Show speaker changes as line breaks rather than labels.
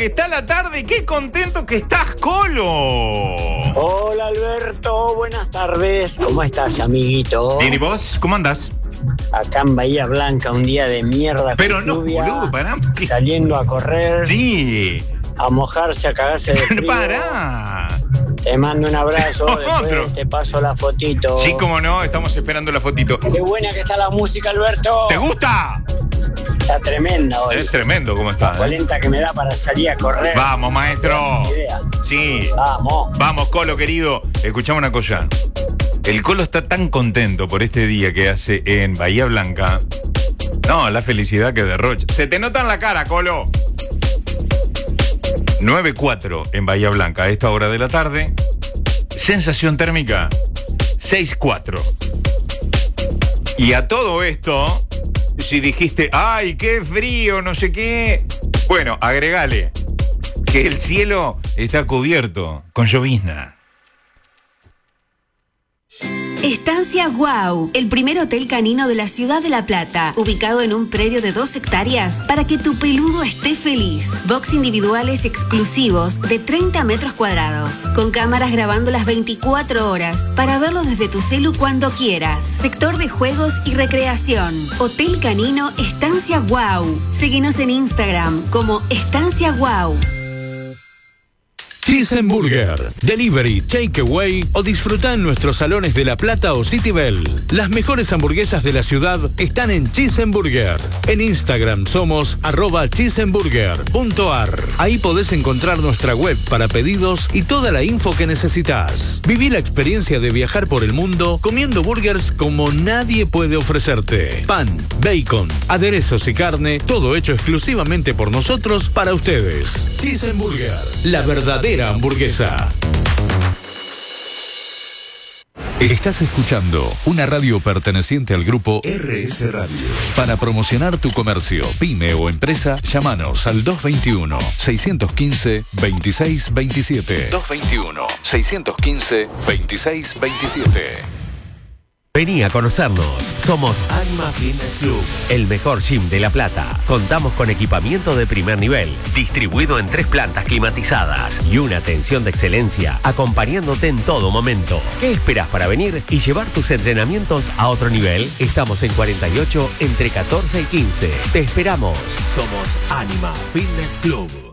que está la tarde, qué contento que estás, Colo.
Hola Alberto, buenas tardes. ¿Cómo estás, amiguito?
Bien, ¿y vos? ¿Cómo andás?
Acá en Bahía Blanca, un día de mierda.
Pero
con
no,
lluvia,
boludo, pará.
saliendo a correr,
Sí.
a mojarse, a cagarse de frío.
Pará.
Te mando un abrazo,
Otro.
después te paso la fotito.
Sí, cómo no, estamos esperando la fotito.
Qué buena que está la música, Alberto.
¿Te gusta?
Está tremenda hoy.
Es tremendo cómo está.
La polenta que me da para salir a correr.
Vamos, maestro.
No tenés idea.
Sí.
Vamos.
Vamos, Colo, querido. Escuchame una cosa. El Colo está tan contento por este día que hace en Bahía Blanca. No, la felicidad que derrocha. Se te nota en la cara, Colo. 9:04 en Bahía Blanca a esta hora de la tarde. Sensación térmica 6:4. Y a todo esto, si dijiste, ay, qué frío, no sé qué, bueno, agregale que el cielo está cubierto con llovizna.
Estancia Wow, el primer hotel canino de la ciudad de La Plata, ubicado en un predio de 2 hectáreas para que tu peludo esté feliz. Box individuales exclusivos de 30 metros cuadrados, con cámaras grabando las 24 horas para verlo desde tu celu cuando quieras. Sector de juegos y recreación. Hotel canino Estancia Wow. Seguinos en Instagram como Estancia Wow.
Cheeseburger, delivery, takeaway o disfruta en nuestros salones de La Plata o Citibel. Las mejores hamburguesas de la ciudad están en Cheeseburger. En Instagram somos @cheeseburger.ar. Ahí podés encontrar nuestra web para pedidos y toda la info que necesitas. Viví la experiencia de viajar por el mundo comiendo burgers como nadie puede ofrecerte. Pan, bacon, aderezos y carne, todo hecho exclusivamente por nosotros para ustedes. Cheeseburger, la verdadera hamburguesa. Estás escuchando una radio perteneciente al grupo RS Radio. Para promocionar tu comercio, pyme o empresa, llámanos al 221-615-2627. 221-615-2627.
Vení a conocernos. Somos Anima Fitness Club, el mejor gym de La Plata. Contamos con equipamiento de primer nivel, distribuido en 3 plantas climatizadas y una atención de excelencia, acompañándote en todo momento. ¿Qué esperás para venir y llevar tus entrenamientos a otro nivel? Estamos en 48 entre 14 y 15. Te esperamos. Somos Anima Fitness Club.